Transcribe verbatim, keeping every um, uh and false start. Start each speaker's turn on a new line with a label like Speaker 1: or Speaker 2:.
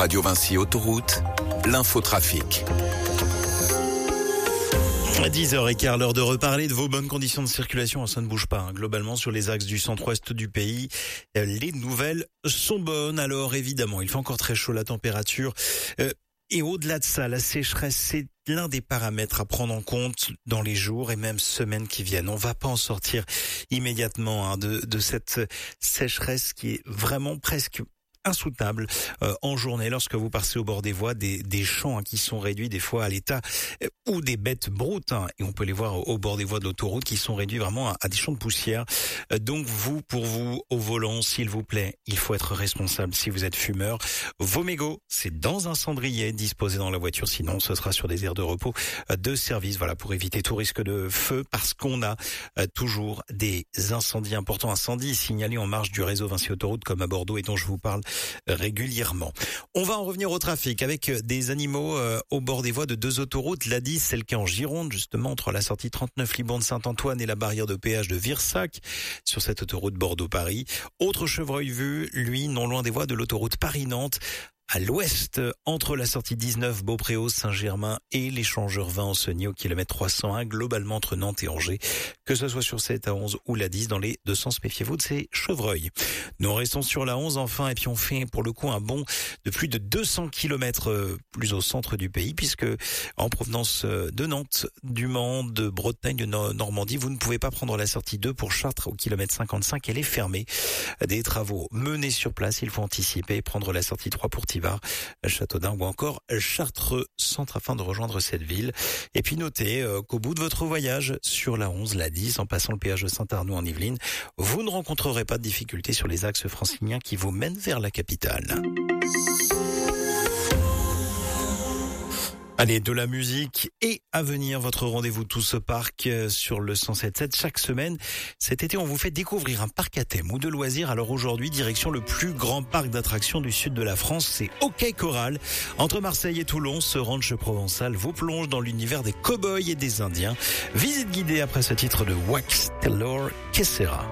Speaker 1: Radio Vinci Autoroute, l'infotrafic.
Speaker 2: À dix heures quinze, l'heure de reparler de vos bonnes conditions de circulation. Ça ne bouge pas, hein. Globalement, sur les axes du centre-ouest du pays, les nouvelles sont bonnes. Alors, évidemment, il fait encore très chaud, la température. Euh, et au-delà de ça, la sécheresse, c'est l'un des paramètres à prendre en compte dans les jours et même semaines qui viennent. On va pas en sortir immédiatement hein, de, de cette sécheresse qui est vraiment presque insoutenable euh, en journée lorsque vous passez au bord des voies, des, des champs hein, qui sont réduits des fois à l'état euh, ou des bêtes broutes hein, et on peut les voir au, au bord des voies de l'autoroute qui sont réduits vraiment à, à des champs de poussière. Euh, donc vous, pour vous, au volant, s'il vous plaît, il faut être responsable si vous êtes fumeur. Vos mégots, c'est dans un cendrier disposé dans la voiture, sinon ce sera sur des aires de repos euh, de service. Voilà, pour éviter tout risque de feu parce qu'on a euh, toujours des incendies importants, incendies signalés en marge du réseau Vinci Autoroute comme à Bordeaux et dont je vous parle régulièrement. On va en revenir au trafic avec des animaux euh, au bord des voies de deux autoroutes. L'A dix, c'est le cas en Gironde, justement, entre la sortie trente-neuf Libourne-Saint-Antoine et la barrière de péage de Virsac, sur cette autoroute Bordeaux-Paris. Autre chevreuil vu, lui, non loin des voies de l'autoroute Paris-Nantes, à l'ouest, entre la sortie dix-neuf Beaupréau, Saint-Germain et l'échangeur vingt Ancenis au kilomètre trois cent un, globalement entre Nantes et Angers, que ce soit sur sept à onze ou la dix dans les deux sens. Méfiez-vous de ces chevreuils. Nous restons sur la onze enfin et puis on fait pour le coup un bond de plus de deux cents kilomètres plus au centre du pays puisque en provenance de Nantes, du Mans, de Bretagne, de Normandie, vous ne pouvez pas prendre la sortie deux pour Chartres au kilomètre cinquante-cinq. Elle est fermée. Des travaux menés sur place, il faut anticiper et prendre la sortie trois pour Tivars, Châteaudun ou encore Chartres Centre afin de rejoindre cette ville. Et puis notez euh, qu'au bout de votre voyage sur la onze, la dix, en passant le péage de Saint-Arnoux en Yvelines, vous ne rencontrerez pas de difficultés sur les axes franciliens qui vous mènent vers la capitale. Allez, de la musique et à venir, votre rendez-vous Tous au Parc sur le cent sept virgule sept chaque semaine. Cet été, on vous fait découvrir un parc à thème ou de loisirs. Alors aujourd'hui, direction le plus grand parc d'attractions du sud de la France, c'est Hockey Coral. Entre Marseille et Toulon, ce ranch provençal vous plonge dans l'univers des cow-boys et des Indiens. Visite guidée après ce titre de Wax Taylor Kessera.